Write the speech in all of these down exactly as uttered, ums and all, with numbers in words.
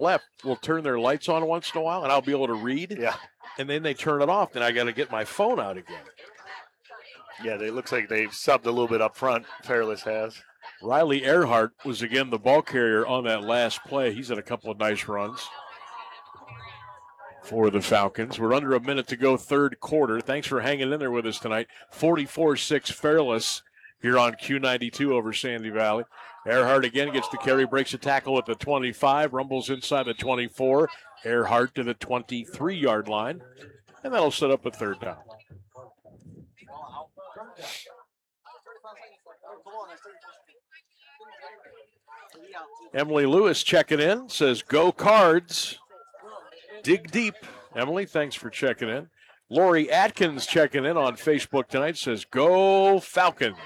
left will turn their lights on once in a while, and I'll be able to read. Yeah. And then they turn it off, then I got to get my phone out again. Yeah, it looks like they've subbed a little bit up front, Fairless has. Riley Earhart was, again, the ball carrier on that last play. He's had a couple of nice runs for the Falcons. We're under a minute to go, third quarter. Thanks for hanging in there with us tonight. forty-four six Fairless here on Q ninety-two over Sandy Valley. Earhart again gets the carry, breaks a tackle at the twenty-five, rumbles inside the twenty-four. Earhart to the twenty-three-yard line, and that'll set up a third down. Emily Lewis checking in, says, go Cards. Dig deep. Emily, thanks for checking in. Lori Atkins checking in on Facebook tonight, says, go Falcons.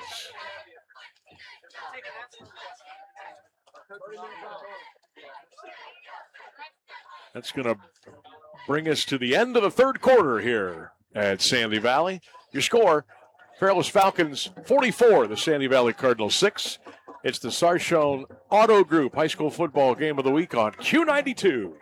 That's going to bring us to the end of the third quarter here at Sandy Valley. Your score, Fairless Falcons forty-four, the Sandy Valley Cardinals six. It's the Sarshone Auto Group High School Football Game of the Week on Q ninety-two.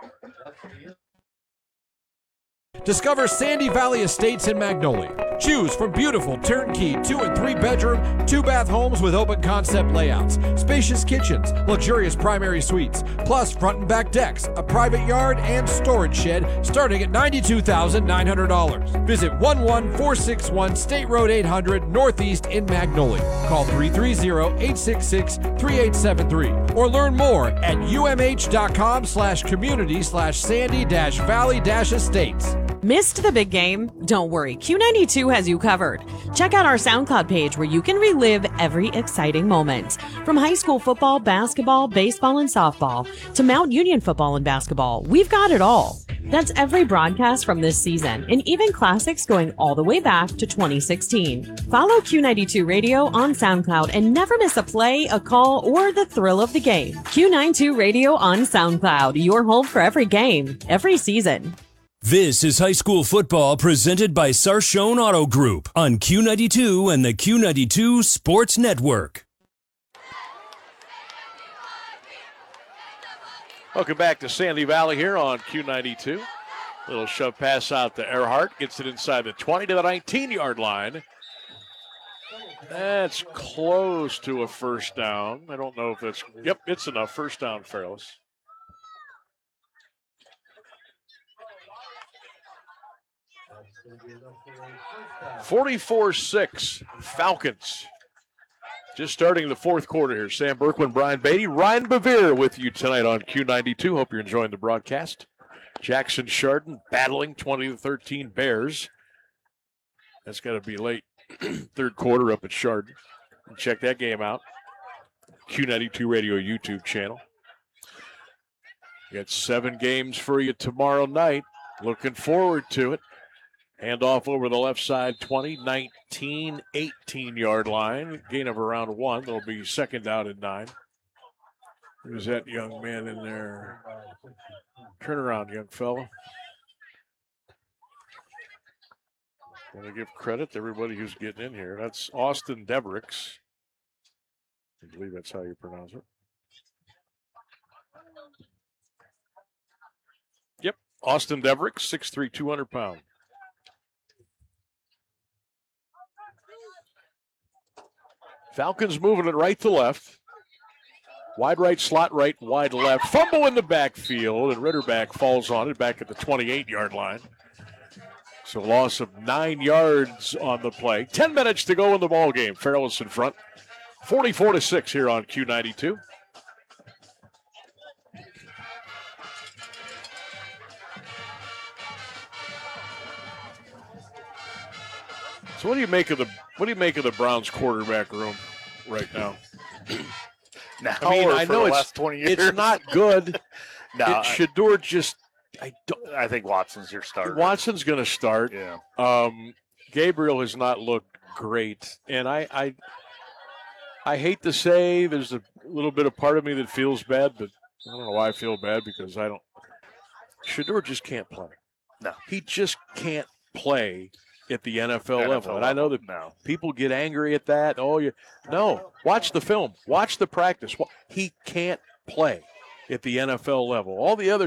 Discover Sandy Valley Estates in Magnolia. Choose from beautiful turnkey two and three bedroom, two bath homes with open concept layouts, spacious kitchens, luxurious primary suites, plus front and back decks, a private yard, and storage shed starting at ninety-two thousand nine hundred dollars. Visit one one four six one State Road eight hundred Northeast in Magnolia. Call three three zero, eight six six, three eight seven three or learn more at umh.com slash community slash sandy dash valley dash estates. Missed the big game? Don't worry, Q ninety-two has you covered. Check out our SoundCloud page where you can relive every exciting moment. From high school football, basketball, baseball, and softball to Mount Union football and basketball, we've got it all. That's every broadcast from this season and even classics going all the way back to twenty sixteen. Follow Q ninety-two Radio on SoundCloud and never miss a play, a call, or the thrill of the game. Q ninety-two Radio on SoundCloud, your home for every game, every season. This is high school football presented by Sarshone Auto Group on Q ninety-two and the Q ninety-two Sports Network. Welcome back to Sandy Valley here on Q ninety-two. Little shove pass out to Earhart. Gets it inside the twenty to the nineteen-yard line. That's close to a first down. I don't know if that's... Yep, it's enough. First down, Fairless. forty-four six Falcons. Just starting the fourth quarter here. Sam Berkman, Brian Beatty, Ryan Bevere with you tonight on Q ninety-two. Hope you're enjoying the broadcast. Jackson Chardon battling twenty to thirteen Bears. That's got to be late. Third quarter up at Chardon. Check that game out. Q ninety-two Radio YouTube channel. We got seven games for you tomorrow night. Looking forward to it. Hand off over the left side, twenty, nineteen, eighteen-yard line. Gain of around one. That'll be second down and nine. Who's that young man in there? Turn around, young fella. Want to give credit to everybody who's getting in here. That's Austin Devericks. I believe that's how you pronounce it. Yep, Austin Devericks, six three, two hundred pounds. Falcons moving it right to left. Wide right, slot right, wide left. Fumble in the backfield, and Ritterback falls on it back at the twenty-eight-yard line. So loss of nine yards on the play. Ten minutes to go in the ball game. Fairless in front. forty-four to six here on Q ninety-two. So what do you make of the what do you make of the Browns quarterback room right now? Now, I mean, I know the it's last twenty years. it's not good. No, it, I, Shedeur just I don't. I think Watson's your starter. Watson's going to start. Yeah. Um, Gabriel has not looked great, and I, I I hate to say there's a little bit of part of me that feels bad, but I don't know why I feel bad because I don't. Shedeur just can't play. No, he just can't play at the N F L, N F L level. And I know that no. people get angry at that. Oh, you no. Watch the film. Watch the practice. He can't play at the N F L level. All the other